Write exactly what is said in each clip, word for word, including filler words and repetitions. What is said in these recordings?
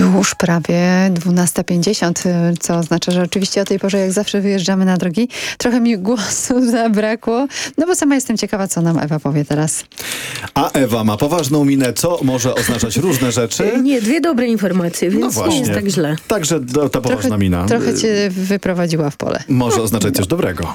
Już prawie dwunasta pięćdziesiąt, co oznacza, że oczywiście o tej porze jak zawsze wyjeżdżamy na drogi. Trochę mi głosu zabrakło, no bo sama jestem ciekawa, co nam Ewa powie teraz. A Ewa ma poważną minę, co może oznaczać różne rzeczy. Nie, dwie dobre informacje, więc No właśnie. nie jest tak źle. Także ta poważna Trochę, mina trochę cię wyprowadziła w pole. może oznaczać coś dobrego.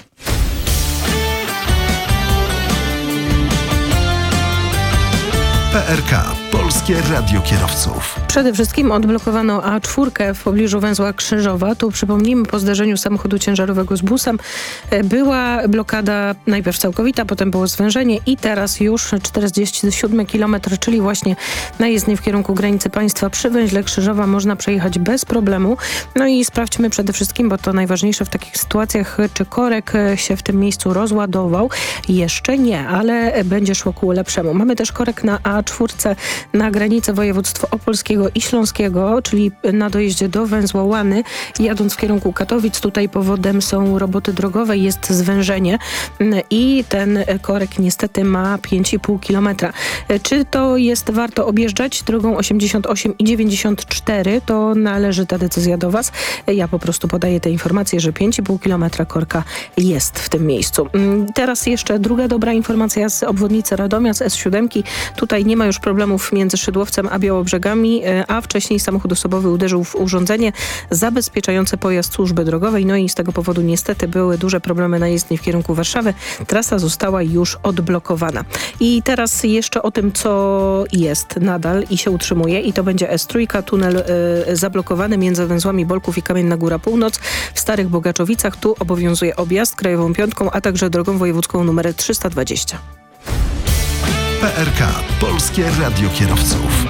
P R K. Polskie Radio Kierowców. Przede wszystkim odblokowano A cztery w pobliżu węzła Krzyżowa. Tu przypomnijmy, po zderzeniu samochodu ciężarowego z busem była blokada najpierw całkowita, potem było zwężenie i teraz już czterdzieści siedem kilometrów, czyli właśnie na jezdni w kierunku granicy państwa przy węźle Krzyżowa można przejechać bez problemu. No i sprawdźmy przede wszystkim, bo to najważniejsze w takich sytuacjach, czy korek się w tym miejscu rozładował. Jeszcze nie, ale będzie szło ku lepszemu. Mamy też korek na A cztery na granicę województw opolskiego i śląskiego, czyli na dojeździe do węzła Łany, jadąc w kierunku Katowic. Tutaj powodem są roboty drogowe, jest zwężenie i ten korek niestety ma pięć i pół kilometra. Czy to jest warto objeżdżać drogą osiemdziesiąt osiem i dziewięćdziesiąt cztery? To należy ta decyzja do Was. Ja po prostu podaję te informacje, że pięć i pół kilometra korka jest w tym miejscu. Teraz jeszcze druga dobra informacja z obwodnicy Radomia, z S siedem. Tutaj nie ma już problemów między Szydłowcem a Białobrzegami, a wcześniej samochód osobowy uderzył w urządzenie zabezpieczające pojazd służby drogowej. No i z tego powodu niestety były duże problemy na jezdni w kierunku Warszawy. Trasa została już odblokowana. I teraz jeszcze o tym, co jest nadal i się utrzymuje. I to będzie S trzy, tunel y, zablokowany między węzłami Bolków i Kamienna Góra Północ. W Starych Bogaczowicach tu obowiązuje objazd krajową piątką, a także drogą wojewódzką numer trzysta dwadzieścia. P R K. Polskie Radio Kierowców.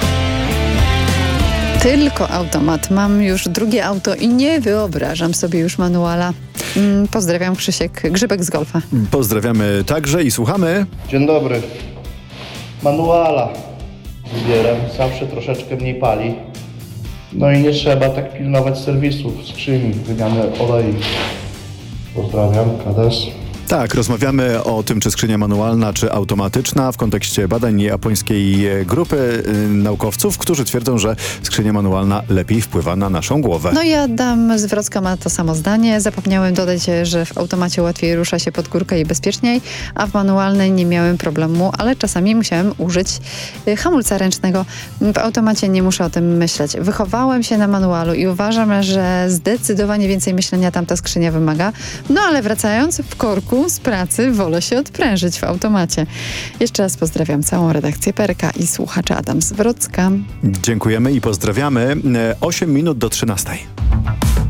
Tylko automat. Mam już drugie auto i nie wyobrażam sobie już manuala. Mm, pozdrawiam, Krzysiek Grzybek z Golfa. Pozdrawiamy także i słuchamy. Dzień dobry. Manuala wybieram. Zawsze troszeczkę mniej pali. No i nie trzeba tak pilnować serwisów, skrzyni, wymiany olei. Pozdrawiam, Kades. Tak, rozmawiamy o tym, czy skrzynia manualna, czy automatyczna w kontekście badań japońskiej grupy y, naukowców, którzy twierdzą, że skrzynia manualna lepiej wpływa na naszą głowę. No i Adam z Wrocka ma to samo zdanie. Zapomniałem dodać, że w automacie łatwiej rusza się pod górkę i bezpieczniej, a w manualnej nie miałem problemu, ale czasami musiałem użyć y, hamulca ręcznego. W automacie nie muszę o tym myśleć. Wychowałem się na manualu i uważam, że zdecydowanie więcej myślenia tamta skrzynia wymaga. No ale wracając, w korku z pracy wolę się odprężyć w automacie. Jeszcze raz pozdrawiam całą redakcję P R K i słuchaczy. Adam z Wrocka. Dziękujemy i pozdrawiamy. osiem minut do trzynastej.